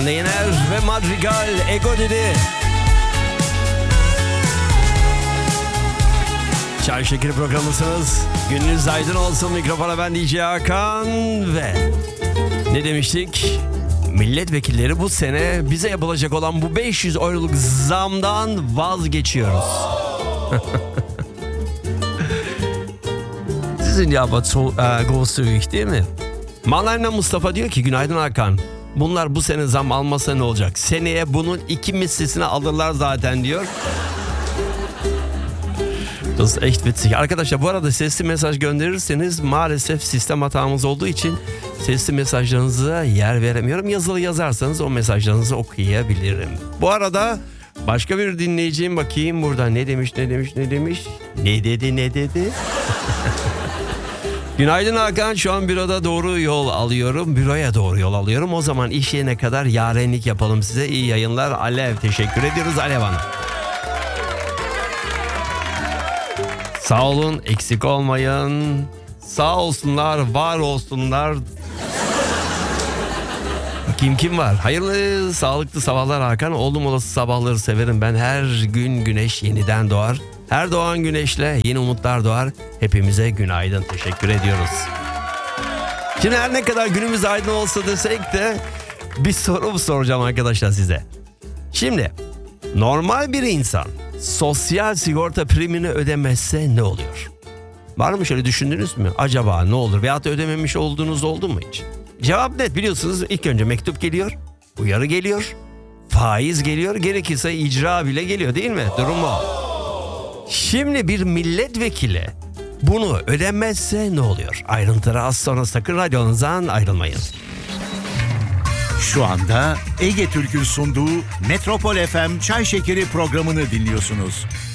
Hande Yener ve Madrigal Ego dedi. Çay Şekeri programısınız. Gününüz aydın olsun. Mikrofona ben DJ Hakan ve ne demiştik? Milletvekilleri bu sene bize yapılacak olan bu 500 euroluk zamdan vazgeçiyoruz. Sizin ya großzügig değil mi? Malarna Mustafa diyor ki günaydın Hakan. Bunlar bu sene zam almasa ne olacak? Seneye bunun 2 mislisini alırlar zaten diyor. Das ist echt witzig. Arkadaşlar bu arada sesli mesaj gönderirseniz maalesef sistem hatamız olduğu için sesli mesajlarınıza yer veremiyorum. Yazılı yazarsanız o mesajlarınızı okuyabilirim. Bu arada başka bir dinleyicim bakayım burada ne demiş. Ne dedi? Günaydın Hakan, şu an büroya doğru yol alıyorum. O zaman iş yerine kadar yarenlik yapalım size. İyi yayınlar Alev. Teşekkür ediyoruz Alev Hanım. Sağ olun, eksik olmayın. Sağ olsunlar, var olsunlar. Kim var? Hayırlı, sağlıklı sabahlar Hakan. Oldum olası sabahları severim ben. Her gün güneş yeniden doğar. Her doğan güneşle yeni umutlar doğar. Hepimize günaydın. Teşekkür ediyoruz. Şimdi her ne kadar günümüz aydın olsa desek de bir soru soracağım arkadaşlar size. Şimdi normal bir insan sosyal sigorta primini ödemezse ne oluyor? Var mı şöyle düşündünüz mü? Acaba ne olur? Veyahut da ödememiş olduğunuz oldu mu hiç? Cevap net, biliyorsunuz. İlk önce mektup geliyor, uyarı geliyor, faiz geliyor, gerekirse icra bile geliyor değil mi? Durum o. Şimdi bir milletvekili bunu ödemezse ne oluyor? Ayrıntıları az sonra, sakın radyonuzdan ayrılmayın. Şu anda Ege Türk'ün sunduğu Metropol FM Çay Şekeri programını dinliyorsunuz.